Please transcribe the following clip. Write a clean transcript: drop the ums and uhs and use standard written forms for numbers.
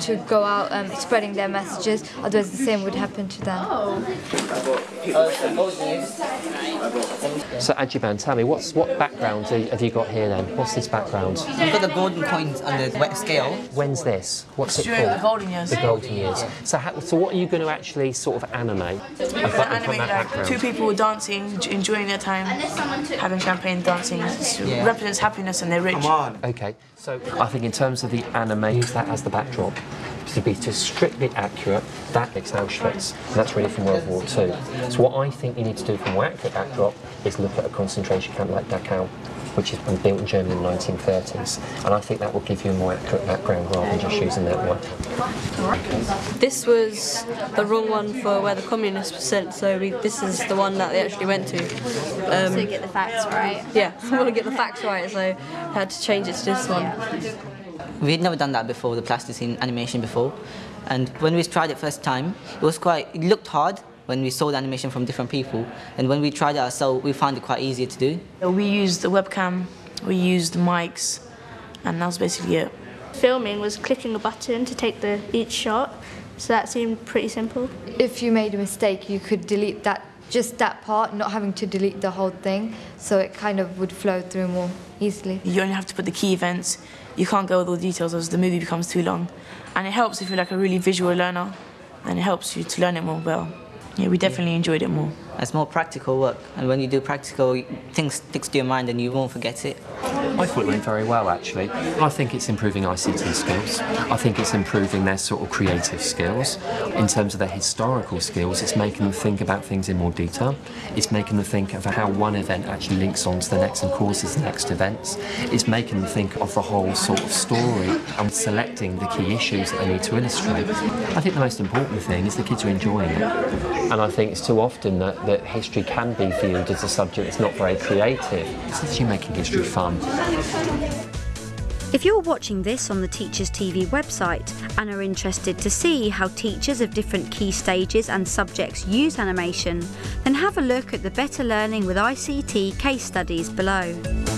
to go out spreading their messages, otherwise the same would happen to them. So Ajiban, tell me, what background have you got here then? What's this background? We've got the golden coins on the wet scale. When's this? What's it During called? the golden years. The golden years. So what are you going to actually sort of animate? We're gonna animate like two people dancing, enjoying their time, having champagne, dancing. It represents happiness and they're rich. Come on. Okay, so I think in terms of the anime, use that as the backdrop. To be strictly accurate, that is Auschwitz, and that's really from World War II. So what I think you need to do for a more accurate backdrop is look at a concentration camp like Dachau, which is built in Germany in the 1930s, and I think that will give you a more accurate background rather than just using that one. This was the wrong one for where the communists were sent, so this is the one that they actually went to. So get the facts right. Yeah, I want to get the facts right, so I had to change it to this one. We'd never done that before, the plasticine animation before, and when we tried it first time, it looked hard when we saw the animation from different people, and when we tried it ourselves, we found it quite easier to do. We used the webcam, we used the mics, and that was basically it. Filming was clicking a button to take each shot, so that seemed pretty simple. If you made a mistake, you could delete just that part, not having to delete the whole thing, so it kind of would flow through more easily. You only have to put the key events. You can't go with all the details as the movie becomes too long. And it helps if you're like a really visual learner, and it helps you to learn it more well. Yeah, we definitely enjoyed it more. It's more practical work, and when you do practical, things stick to your mind and you won't forget it. I thought it went very well, actually. I think it's improving ICT skills. I think it's improving their sort of creative skills. In terms of their historical skills, it's making them think about things in more detail. It's making them think of how one event actually links on to the next and causes the next events. It's making them think of the whole sort of story and selecting the key issues that they need to illustrate. I think the most important thing is the kids are enjoying it. And I think it's too often that history can be viewed as a subject that's not very creative. It's actually making history fun. If you're watching this on the Teachers TV website and are interested to see how teachers of different key stages and subjects use animation, then have a look at the Better Learning with ICT case studies below.